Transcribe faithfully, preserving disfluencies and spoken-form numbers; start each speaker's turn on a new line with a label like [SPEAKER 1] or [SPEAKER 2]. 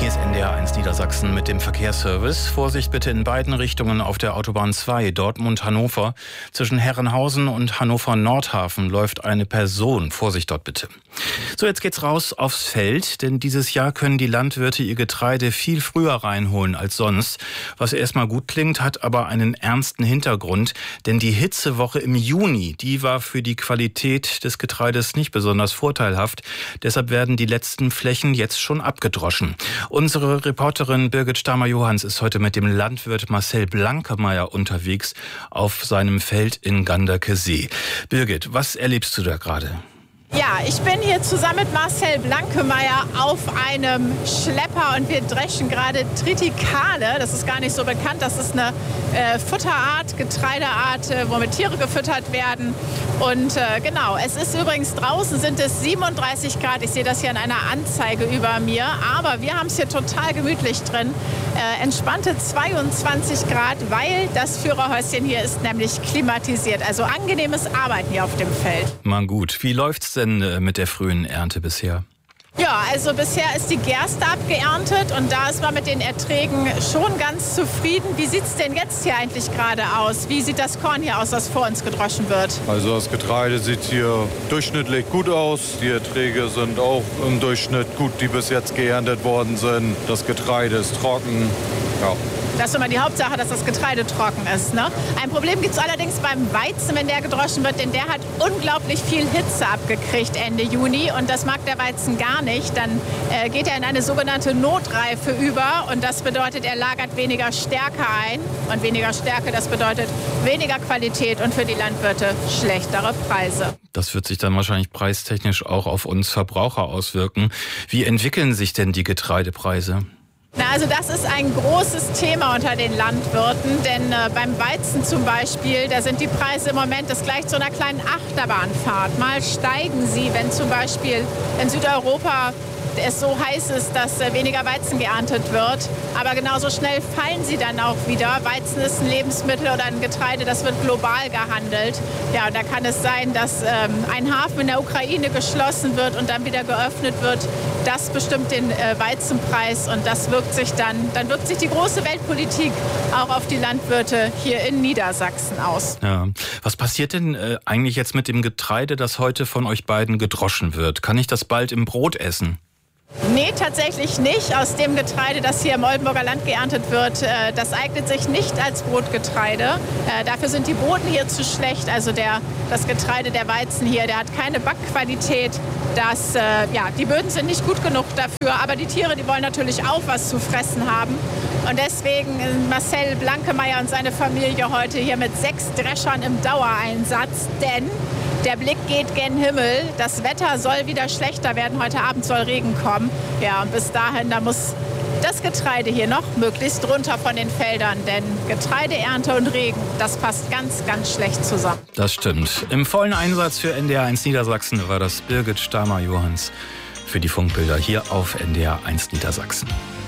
[SPEAKER 1] Hier ist N D R eins Niedersachsen mit dem Verkehrsservice. Vorsicht bitte in beiden Richtungen auf der Autobahn zwei, Dortmund-Hannover. Zwischen Herrenhausen und Hannover-Nordhafen läuft eine Person. Vorsicht dort bitte. So, jetzt geht's raus aufs Feld, denn dieses Jahr können die Landwirte ihr Getreide viel früher reinholen als sonst. Was erstmal gut klingt, hat aber einen ernsten Hintergrund, denn die Hitzewoche im Juni, die war für die Qualität des Getreides nicht besonders vorteilhaft. Deshalb werden die letzten Flächen jetzt schon abgedroschen. Unsere Reporterin Birgit Stamer-Johans ist heute mit dem Landwirt Marcel Blankemeyer unterwegs auf seinem Feld in Ganderkesee. Birgit, was erlebst du da gerade?
[SPEAKER 2] Ja, ich bin hier zusammen mit Marcel Blankemeyer auf einem Schlepper und wir dreschen gerade Tritikale. Das ist gar nicht so bekannt. Das ist eine äh, Futterart, Getreideart, äh, womit Tiere gefüttert werden. Und äh, genau, es ist übrigens draußen sind es siebenunddreißig Grad. Ich sehe das hier an einer Anzeige über mir. Aber wir haben es hier total gemütlich drin. Äh, entspannte zweiundzwanzig Grad, weil das Führerhäuschen hier ist nämlich klimatisiert. Also angenehmes Arbeiten hier auf dem Feld.
[SPEAKER 1] Man gut, wie läuft's denn mit der frühen Ernte bisher?
[SPEAKER 2] Ja, also bisher ist die Gerste abgeerntet und da ist man mit den Erträgen schon ganz zufrieden. Wie sieht es denn jetzt hier eigentlich gerade aus? Wie sieht das Korn hier aus, das vor uns gedroschen wird?
[SPEAKER 3] Also das Getreide sieht hier durchschnittlich gut aus. Die Erträge sind auch im Durchschnitt gut, die bis jetzt geerntet worden sind. Das Getreide ist trocken. Ja.
[SPEAKER 2] Das ist immer die Hauptsache, dass das Getreide trocken ist. Ne? Ein Problem gibt es allerdings beim Weizen, wenn der gedroschen wird, denn der hat unglaublich viel Hitze abgekriegt Ende Juni und das mag der Weizen gar nicht. Dann äh, geht er in eine sogenannte Notreife über und das bedeutet, er lagert weniger Stärke ein und weniger Stärke, das bedeutet weniger Qualität und für die Landwirte schlechtere Preise.
[SPEAKER 1] Das wird sich dann wahrscheinlich preistechnisch auch auf uns Verbraucher auswirken. Wie entwickeln sich denn die Getreidepreise?
[SPEAKER 2] Na, also das ist ein großes Thema unter den Landwirten, denn äh, beim Weizen zum Beispiel, da sind die Preise im Moment, das gleicht so einer kleinen Achterbahnfahrt. Mal steigen sie, wenn zum Beispiel in Südeuropa es so heiß ist, dass äh, weniger Weizen geerntet wird. Aber genauso schnell fallen sie dann auch wieder. Weizen ist ein Lebensmittel oder ein Getreide, das wird global gehandelt. Ja, und da kann es sein, dass ähm, ein Hafen in der Ukraine geschlossen wird und dann wieder geöffnet wird. Das bestimmt den äh, Weizenpreis und das wirkt sich dann, dann wirkt sich die große Weltpolitik auch auf die Landwirte hier in Niedersachsen aus.
[SPEAKER 1] Ja. Was passiert denn äh, eigentlich jetzt mit dem Getreide, das heute von euch beiden gedroschen wird? Kann ich das bald im Brot essen?
[SPEAKER 2] Nee, tatsächlich nicht. Aus dem Getreide, das hier im Oldenburger Land geerntet wird, äh, das eignet sich nicht als Brotgetreide. Äh, dafür sind die Boden hier zu schlecht. Also der, das Getreide, der Weizen hier, der hat keine Backqualität. Das, äh, ja, die Böden sind nicht gut genug dafür. Aber die Tiere, die wollen natürlich auch was zu fressen haben. Und deswegen äh, Marcel Blankemeyer und seine Familie heute hier mit sechs Dreschern im Dauereinsatz. Denn der Blick geht gen Himmel. Das Wetter soll wieder schlechter werden. Heute Abend soll Regen kommen. Ja, und bis dahin, da muss das Getreide hier noch möglichst runter von den Feldern. Denn Getreideernte und Regen, das passt ganz, ganz schlecht zusammen.
[SPEAKER 1] Das stimmt. Im vollen Einsatz für N D R eins Niedersachsen war das Birgit Stamer-Johans für die Funkbilder hier auf N D R eins Niedersachsen.